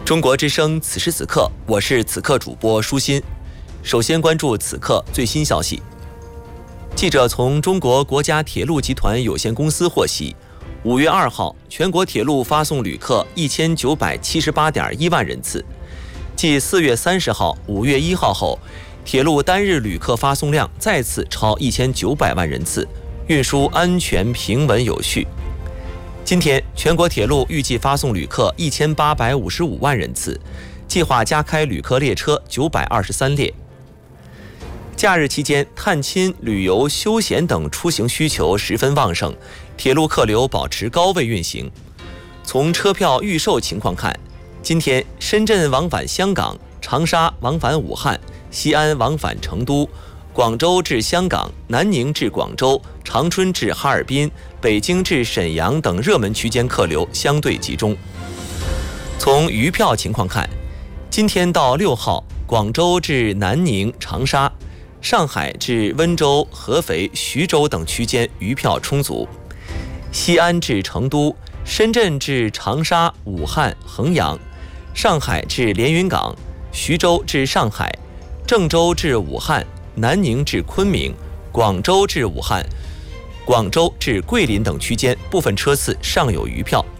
中国之声，此时此刻，我是此刻主播舒心。首先关注此刻最新消息。记者从中国国家铁路集团有限公司获悉，5月2号，全国铁路发送旅客1978.1万人次，继4月30号、5月1号后，铁路单日旅客发送量再次超1900万人次，运输安全平稳有序。今天，全国铁路预计发送旅客1855万人次，计划加开旅客列车923列。假日期间，探亲、旅游、休闲等出行需求十分旺盛，铁路客流保持高位运行。从车票预售情况看，今天深圳往返香港、长沙往返武汉、西安往返成都、广州至香港、南宁至广州、长春至哈尔滨、北京至沈阳等热门区间客流相对集中。从余票情况看，今天到6号，广州至南宁、长沙、上海至温州、合肥、徐州等区间余票充足；西安至成都、深圳至长沙、武汉、衡阳、上海至连云港、徐州至上海、郑州至武汉、南宁至昆明、广州至武汉、广州至桂林等区间部分车次尚有余票。